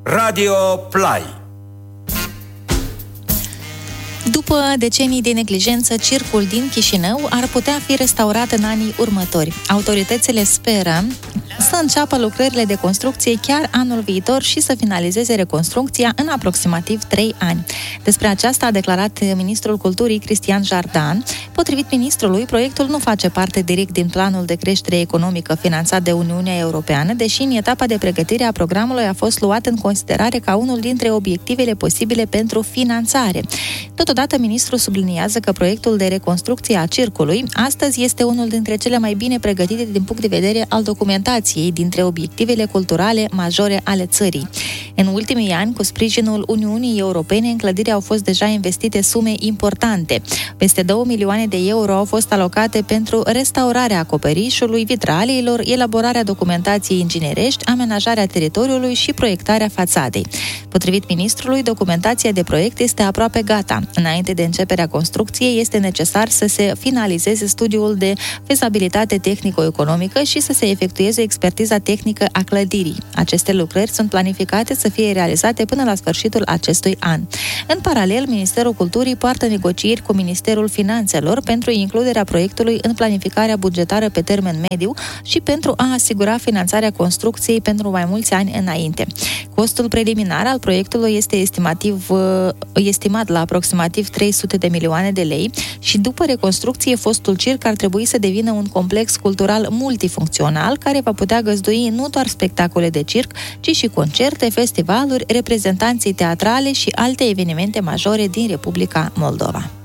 Radio Play. După decenii de neglijență, circul din Chișinău ar putea fi restaurat în anii următori. Autoritățile speră să înceapă lucrările de construcție chiar anul viitor și să finalizeze reconstrucția în aproximativ 3 ani. Despre aceasta a declarat ministrul culturii Cristian Jardan. Potrivit ministrului, proiectul nu face parte direct din planul de creștere economică finanțat de Uniunea Europeană, deși în etapa de pregătire a programului a fost luat în considerare ca unul dintre obiectivele posibile pentru finanțare. Totodată, ministrul subliniază că proiectul de reconstrucție a circului astăzi este unul dintre cele mai bine pregătite din punct de vedere al documentației dintre obiectivele culturale majore ale țării. În ultimii ani, cu sprijinul Uniunii Europene, în clădire au fost deja investite sume importante. Peste 2 milioane de euro au fost alocate pentru restaurarea acoperișului, vitraliilor, elaborarea documentației inginerești, amenajarea teritoriului și proiectarea fațadei. Potrivit ministrului, documentația de proiect este aproape gata. Înainte de începerea construcției, este necesar să se finalizeze studiul de fezabilitate tehnico-economică și să se efectueze expertiza tehnică a clădirii. Aceste lucrări sunt planificate să fie realizate până la sfârșitul acestui an. În paralel, Ministerul Culturii poartă negocieri cu Ministerul Finanțelor pentru includerea proiectului în planificarea bugetară pe termen mediu și pentru a asigura finanțarea construcției pentru mai mulți ani înainte. Costul preliminar al proiectului este estimat la aproximativ 300 de milioane de lei și după reconstrucție, fostul circ ar trebui să devină un complex cultural multifuncțional care va putea găzdui nu doar spectacole de circ, ci și concerte, festivaluri, reprezentanții teatrale și alte evenimente majore din Republica Moldova.